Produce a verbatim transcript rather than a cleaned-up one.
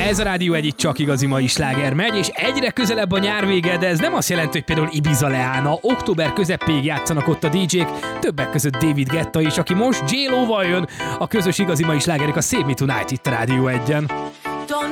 Ez a Rádió egy, itt csak igazi mai sláger megy, és egyre közelebb a nyár vége, de ez nem azt jelenti, hogy például Ibiza leállna. Október közepéig játszanak ott a dé jék, többek között David Guetta is, aki most J-Lo-val jön. A közös igazi mai slágerek a Save Me Tonight itt a Rádió egyen.